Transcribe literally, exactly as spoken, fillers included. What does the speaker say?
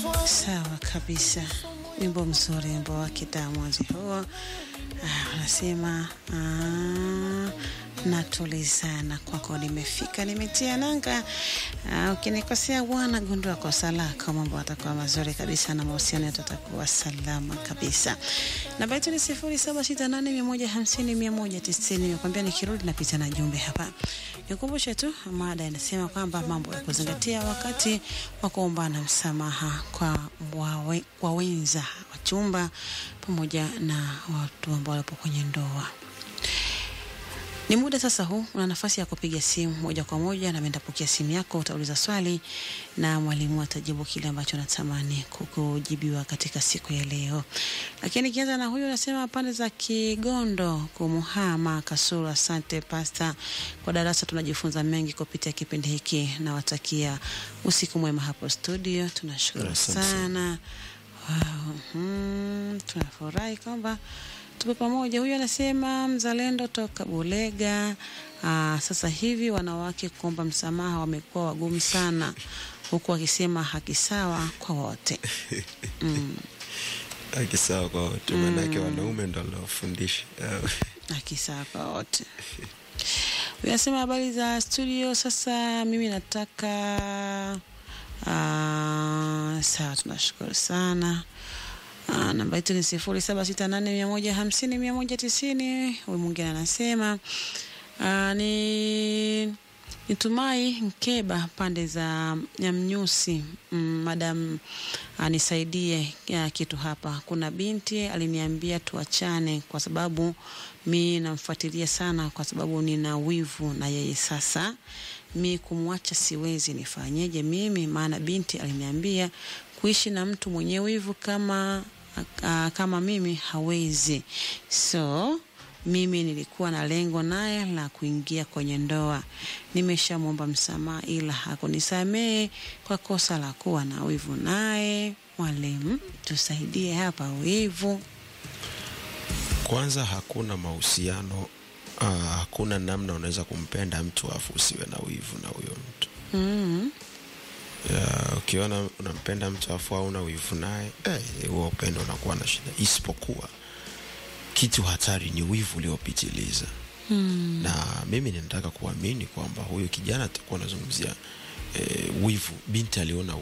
Sawa kabisa. Wimbo mzuri, wimbo wa Diamond huo. Anasema ah, natulizana kwako nimefika nimetia nanga. Ah, ukinikosea bwana gundua kosa lako, mambo yatakuwa mazuri kabisa na mahusiano yatakuwa salama kabisa. Namba yetu ni sifuri saba sita nane moja hamsini mia moja tisini. Nimekwambia nikirudi napita na jumbe hapa. Nikukumbushe tu mada inasema kwamba mambo ya kuzingatia wakati wa kuombana msamaha kwa wawe, kwa wenza wachumba pamoja na watu ambao wapo kwenye ndoa. Ni muda sasa huu una nafasi ya kupiga simu moja kwa moja na mendapokea simu yako, utauliza swali na mwalimu atajibu kile ambacho natamani kukujibiwa katika siku ya leo. Lakini kianza na huyu anasema pande za Kigondo Kumuhama Kasura, asante pasta kwa darasa, tunajifunza mengi kupitia kipindi hiki na watakia usiku mwema hapo studio. Tunashukuru sana. Wow, hmm, tunafurahi kwamba tupo pamoja. Huyu anasema mzalendo toka Bulega. Aa, sasa hivi wanawake kuomba msamaha wamekuwa wagumu sana, huku wakisema haki sawa kwa wote. Mm. Haki sawa kwa wote, mm. Manake wanaume ndo wanaofundisha. Haki sawa kwa wote. Huyu anasema habari za studio, sasa mimi nataka aa, sawa, tunashukuru sana. Ah, namba yetu ni sifuri saba sita nane moja hamsini mia moja tisini. Huyu mwingine anasema ah, ni nitumai Mkeba pande za Nyamnyusi. Mm, madam anisaidie ya kitu hapa. Kuna binti aliniambia tuachane kwa sababu mimi namfuatilia sana kwa sababu nina wivu na yeye. Sasa mimi kumwacha siwezi, nifanyeje mimi? Maana binti aliniambia kuishi na mtu mwenye wivu kama uh, kama mimi hawezi. So mimi nilikuwa na lengo naye la kuingia kwenye ndoa. Nimeshamuomba msamaha ila hakunisamehe kwa kosa la kuwa na wivu naye. Mwalimu, tusaidie hapa wivu. Kwanza hakuna mahusiano, uh, hakuna namna unaweza kumpenda mtu afu usiwe na wivu na huyo mtu. Mhm. Ya, ukiona unampenda mtu afu hauna wivu naye, eh, huo upendo unakuwa na shida. Isipokuwa kitu hatari ni wivu uliopitiliza. Hmm. Na mimi ninataka kuamini kwamba huyo kijana atakuwa anazungumzia eh, wivu binti aliona